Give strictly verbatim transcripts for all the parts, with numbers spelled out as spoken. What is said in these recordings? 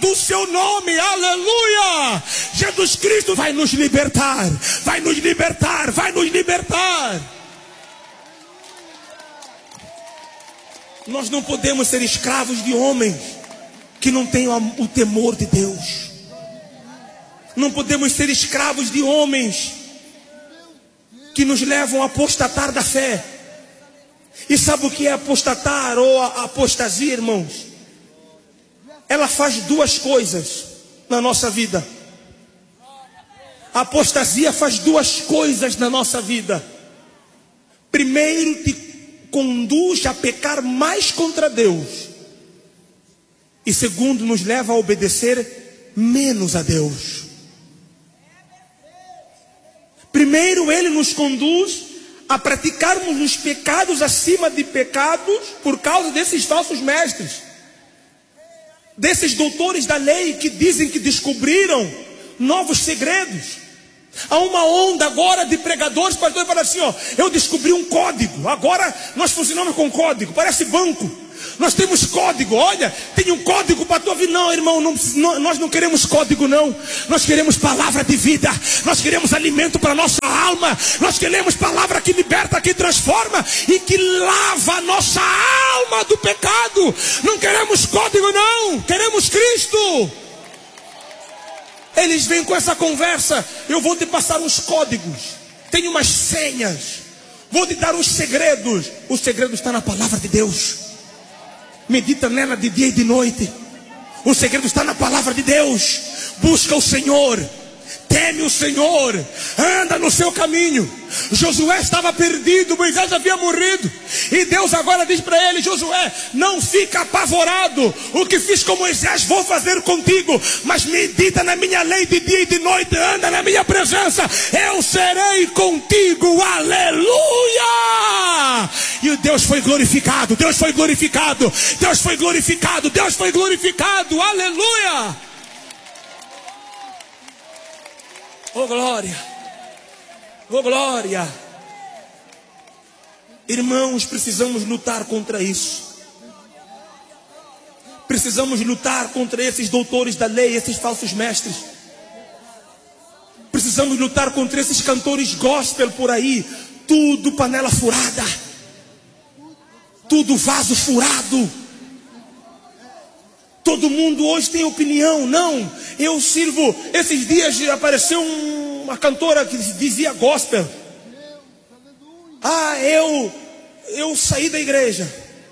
do seu nome, aleluia. Jesus Cristo vai nos libertar, vai nos libertar, vai nos libertar. Nós não podemos ser escravos de homens que não tenham o temor de Deus. Não podemos ser escravos de homens que nos levam a apostatar da fé. E sabe o que é apostatar ou a apostasia, irmãos? Ela faz duas coisas na nossa vida. A apostasia faz duas coisas na nossa vida. Primeiro, te conduz a pecar mais contra Deus. E segundo, nos leva a obedecer menos a Deus. Primeiro, ele nos conduz a praticarmos os pecados acima de pecados por causa desses falsos mestres, desses doutores da lei que dizem que descobriram novos segredos. Há uma onda agora de pregadores, pastores, falam assim, ó, eu descobri um código, agora nós funcionamos com código, parece banco. Nós temos código, olha, tem um código para a tua vida. Não, irmão, não, não, nós não queremos código, não. Nós queremos palavra de vida. Nós queremos alimento para a nossa alma. Nós queremos palavra que liberta, que transforma e que lava a nossa alma do pecado. Não queremos código, não. Queremos Cristo. Eles vêm com essa conversa. Eu vou te passar uns códigos. Tem umas senhas. Vou te dar uns segredos. O segredo está na palavra de Deus. Medita nela de dia e de noite. O segredo está na palavra de Deus. Busca o Senhor, teme o Senhor, anda no seu caminho. Josué estava perdido, Moisés havia morrido, e Deus agora diz para ele: Josué, não fica apavorado. O que fiz com Moisés vou fazer contigo, mas medita na minha lei de dia e de noite, anda na minha presença, eu serei contigo, aleluia. E Deus foi glorificado, Deus foi glorificado, Deus foi glorificado, Deus foi glorificado, aleluia. Oh glória, oh glória. Irmãos, precisamos lutar contra isso. Precisamos lutar contra esses doutores da lei, esses falsos mestres. Precisamos lutar contra esses cantores gospel por aí. Tudo panela furada, tudo vaso furado. Todo mundo hoje tem opinião. Não, eu sirvo. Esses dias apareceu uma cantora que dizia gospel. Ah, eu eu saí da igreja.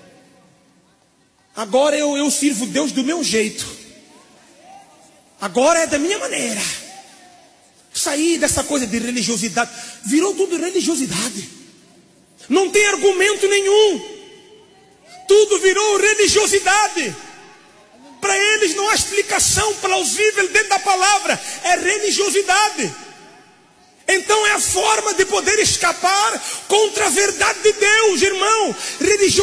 Agora eu, eu sirvo Deus do meu jeito. Agora é da minha maneira. Saí dessa coisa de religiosidade. Virou tudo religiosidade. Não tem argumento nenhum. Tudo virou religiosidade. Para eles não há explicação plausível dentro da palavra. É religiosidade. Então é a forma de poder escapar contra a verdade de Deus, irmão. Religiosidade.